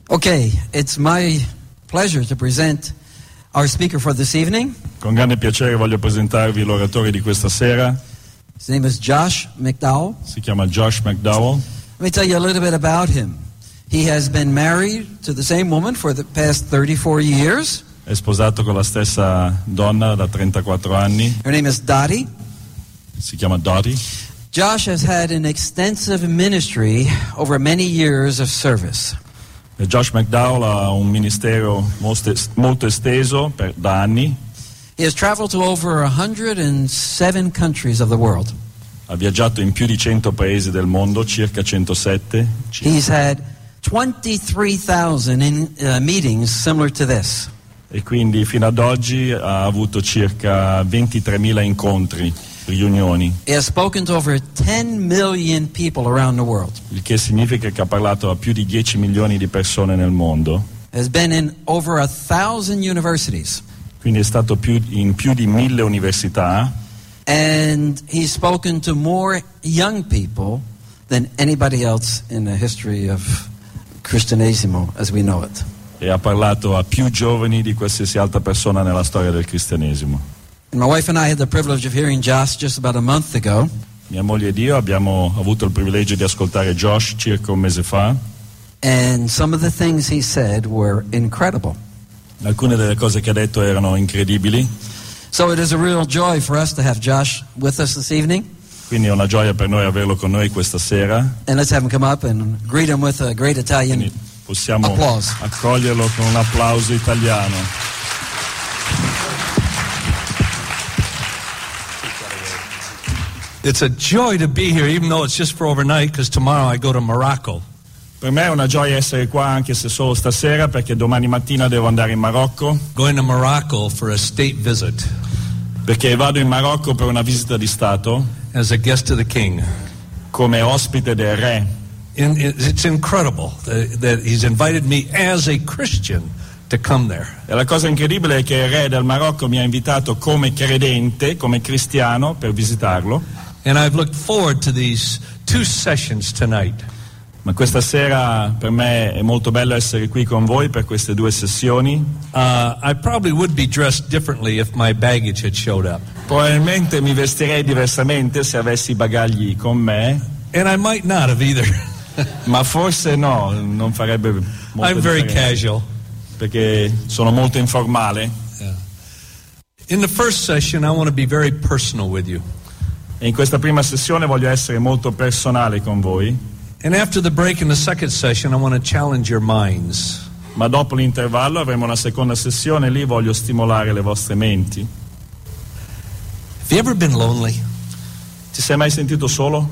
Okay, it's my pleasure to present our speaker for this evening. Con grande piacere voglio presentarvi l'oratore di questa sera. His name is Josh McDowell. Si chiama Josh McDowell. Let me tell you a little bit about him. He has been married to the same woman for the past 34 years. È sposato con la stessa donna da 34 anni. Her name is Dottie. Si chiama Dottie. Josh has had an extensive ministry over many years of service. E Josh McDowell ha un ministero molto esteso da anni. He has traveled to over 107 countries of the world. Ha viaggiato in più di 100 paesi del mondo, circa 107. He's had 23,000 meetings similar to this. E quindi fino ad oggi ha avuto circa 23.000 incontri, riunioni. He has spoken to over 10 million people around the world. Il che significa che ha parlato a più di 10 milioni di persone nel mondo. Has been in over 1,000 universities. Quindi è stato in più di 1000 università. And he's spoken to more young people than anybody else in the history of Cristianesimo as we know it. E ha parlato a più giovani di qualsiasi altra persona nella storia del cristianesimo. And my wife and I had the privilege of hearing Josh just about a month ago. Mia moglie ed io abbiamo avuto il privilegio di ascoltare Josh circa un mese fa. And some of the things he said were incredible. Alcune delle cose che ha detto erano incredibili. So it is a real joy for us to have Josh with us this evening. Quindi è una gioia per noi averlo con noi questa sera. And let's have him come up and greet him with a great Italian Quindi possiamo applause. accoglierlo con un applauso italiano. It's a joy to be here, even though it's just for overnight, because tomorrow I go to Morocco. Per me è una gioia essere qua, anche se solo stasera, perché domani mattina devo andare in Marocco. Going to Morocco for a state visit. Perché vado in Marocco per una visita di Stato. As a guest of the king. Come ospite del re. It's incredible that he's invited me as a Christian to come there. E la cosa incredibile è che il re del Marocco mi ha invitato come credente, come cristiano, per visitarlo. And I've looked forward to these 2 sessions tonight. Ma questa sera per me è molto bello essere qui con voi per queste 2 sessioni. I probably would be dressed differently if my baggage had showed up. Probabilmente mi vestirei diversamente se avessi i bagagli con me. And I might not have either. Ma forse no, non farebbe molto I'm very differenza, casual. perché sono molto informale. Yeah. In the first session I want to be very personal with you. E in questa prima sessione voglio essere molto personale con voi. And after the break in the second session, I want to challenge your minds. Ma dopo l'intervallo avremo una seconda sessione, lì voglio stimolare le vostre menti. Have you ever been lonely? Ti sei mai sentito solo?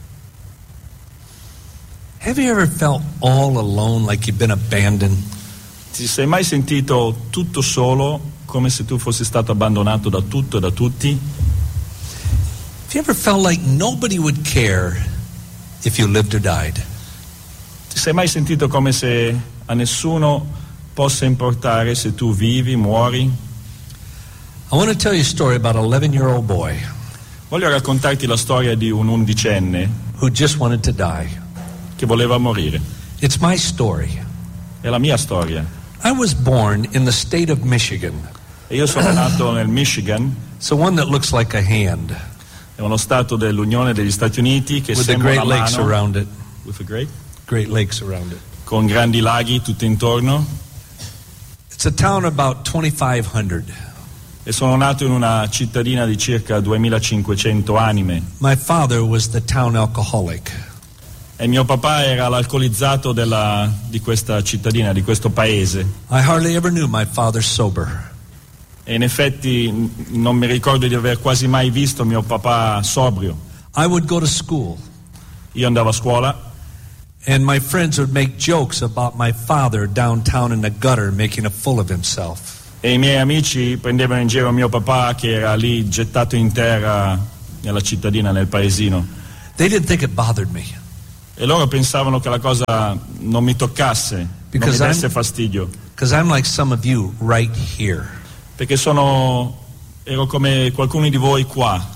Have you ever felt all alone, like you've been abandoned? Ti sei mai sentito tutto solo, come se tu fossi stato abbandonato da tutto e da tutti? Have you ever felt like nobody would care if you lived or died? Ti sei mai sentito come se a nessuno possa importare se tu vivi, muori? I want to tell you a story about an 11-year-old boy Voglio raccontarti la storia di un 11enne who just wanted to die. che voleva morire. It's my story. È la mia storia. I was born in the state of Michigan. E io sono nato nel Michigan, It's the one that looks like a hand, è uno stato dell'Unione degli Stati Uniti che with the sembra Great una Lakes mano, around it. with a great, Great Lakes around it. con grandi laghi tutto intorno. It's a town about 2,500. E sono nato in una cittadina di circa 2500 anime. My father was the town alcoholic. E mio papà era l'alcolizzato di questa cittadina, di questo paese. I hardly ever knew my father sober. E in effetti non mi ricordo di aver quasi mai visto mio papà sobrio. I would go to school, Io andavo a scuola and my friends would make jokes about my father downtown in the gutter making a fool of himself. e i miei amici prendevano in giro mio papà che era lì gettato in terra nella cittadina, nel paesino. They didn't think it bothered me. E loro pensavano che la cosa non mi toccasse, non mi Because desse fastidio. Because I'm like some of you right here. Perché ero come qualcuno di voi qua.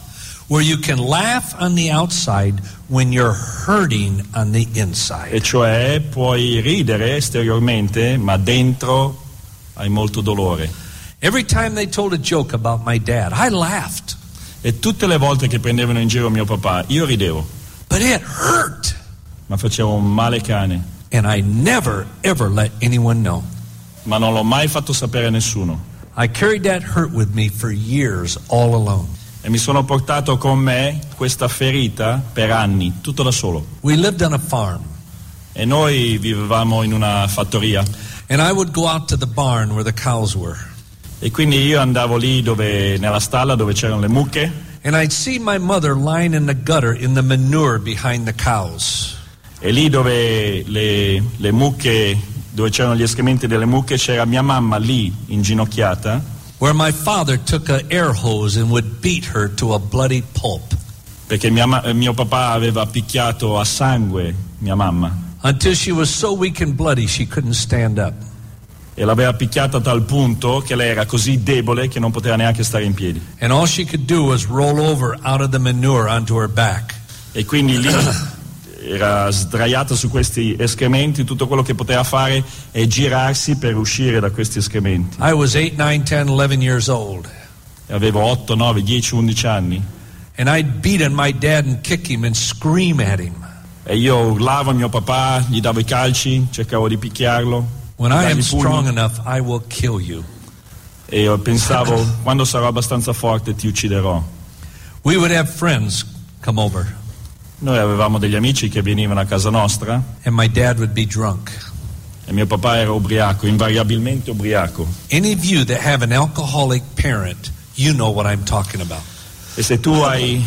where you can laugh on the outside when you're hurting on the inside. E cioè puoi ridere esteriormente, ma dentro hai molto dolore. Every time they told a joke about my dad, I laughed. E tutte le volte che prendevano in giro mio papà, io ridevo, But it hurt. ma facevo un male cane. And I never, ever let anyone know. Ma non l'ho mai fatto sapere a nessuno. I carried that hurt with me for years, all alone. E mi sono portato con me questa ferita per anni, tutto da solo. We lived on a farm, E noi vivevamo in una fattoria. and I would go out to the barn where the cows were. E quindi io andavo lì nella stalla dove c'erano le mucche, And I'd see my mother lying in the gutter in the manure behind the cows. e lì dove le mucche, dove c'erano gli escrementi delle mucche, c'era mia mamma lì inginocchiata, Where my father took an air hose and would beat her to a bloody pulp perché mio papà aveva picchiato a sangue mia mamma until she was so weak and bloody she couldn't stand up. e l'aveva picchiata a tal punto che lei era così debole che non poteva neanche stare in piedi. And all she could do was roll over out of the manure onto her back. E quindi lì era sdraiata su questi escrementi, tutto quello che poteva fare è girarsi per uscire da questi escrementi. I was 8, 9, 10, 11 years old. E avevo 8, 9, 10, 11 anni And I'd beat on my dad and kick him and scream at him. e io urlavo a mio papà, gli davo i calci, cercavo di picchiarlo. When I am dargli pugni. strong enough, I will kill you. E io pensavo, quando sarò abbastanza forte ti ucciderò. We would have friends come over, Noi avevamo degli amici che venivano a casa nostra and my dad would be drunk. e mio papà era ubriaco, invariabilmente ubriaco. Any of you that have an alcoholic parent, you know what I'm talking about. E se tu hai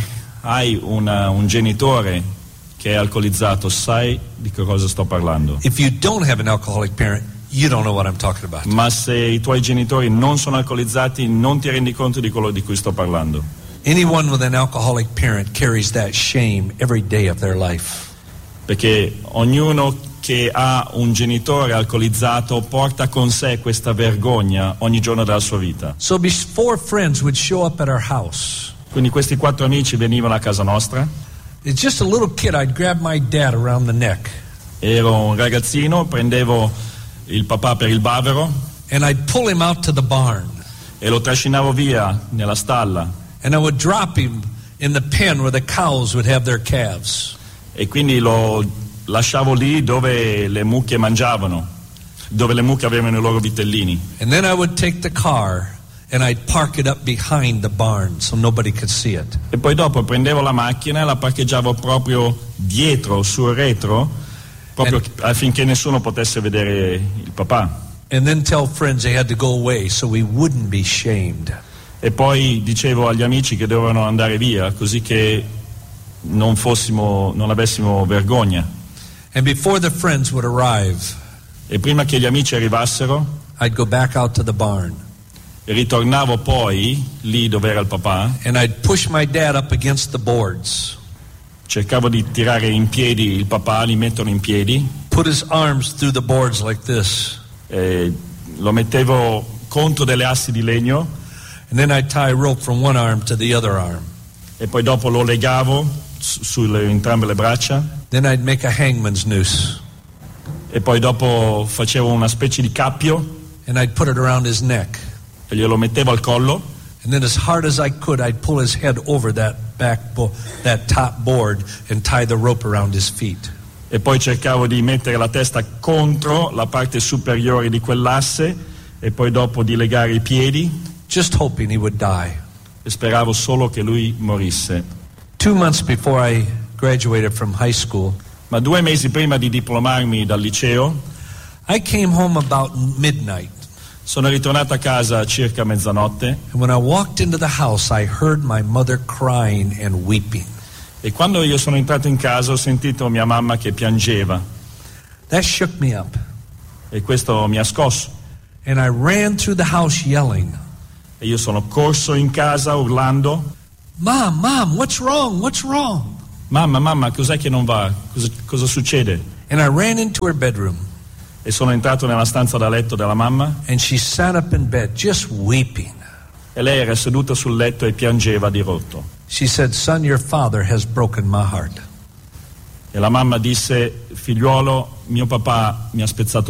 un genitore che è alcolizzato, sai di che cosa sto parlando. If you don't have an alcoholic parent, you don't know what I'm talking about. Ma se i tuoi genitori non sono alcolizzati, non ti rendi conto di quello di cui sto parlando. Anyone with an alcoholic parent carries that shame every day of their life. Perché ognuno che ha un genitore alcolizzato porta con sé questa vergogna ogni giorno della sua vita. So before friends would show up at our house, Quindi questi 4 amici venivano a casa nostra. it's just a little kid, I'd grab my dad around the neck, Ero un ragazzino, prendevo il papà per il bavero and I'd pull him out to the barn, e lo trascinavo via nella stalla. and I would drop him in the pen where the cows would have their calves. E quindi lo lasciavo lì dove le mucche mangiavano, dove le mucche avevano i loro vitellini. And then I would take the car and I'd park it up behind the barn so nobody could see it. E poi dopo prendevo la macchina e la parcheggiavo proprio dietro, sul retro, proprio affinché nessuno potesse vedere il papà. And then tell friends they had to go away so we wouldn't be shamed. E poi dicevo agli amici che dovevano andare via, così che non avessimo vergogna. And before the friends would arrive, E prima che gli amici arrivassero, I'd go back out to the barn ritornavo poi lì dove era il papà, and I'd push my dad up against the boards, cercavo di tirare in piedi il papà, li metterlo in piedi, put his arms through the boards like this, lo mettevo contro delle assi di legno and then I'd tie a rope from one arm to the other arm. e poi dopo lo legavo sulle entrambe le braccia Then I'd make a hangman's noose e poi dopo facevo una specie di cappio and I'd put it around his neck. e glielo mettevo al collo And then as hard as I could, I'd pull his head over that that top board and tie the rope around his feet. e poi cercavo di mettere la testa contro la parte superiore di quell'asse e poi dopo di legare i piedi Just hoping he would die. e speravo solo che lui morisse. 2 months before I graduated from high school, Ma 2 mesi prima di diplomarmi dal liceo I came home about midnight. sono ritornato a casa circa mezzanotte And when I walked into the house, I heard my mother crying and weeping. e quando io sono entrato in casa ho sentito mia mamma che piangeva That shook me up. e questo mi ha scosso And I ran through the house yelling, e io sono corso in casa urlando: Mom, what's wrong? What's wrong? mamma, cos'è che non va? Cosa succede? And I ran into her bedroom, E sono entrato nella stanza da letto della mamma and she sat up in bed just weeping. e lei era seduta sul letto e piangeva di rotto. She said, "Son, your father has broken my heart." E la mamma disse: figliuolo, mio papà mi ha spezzato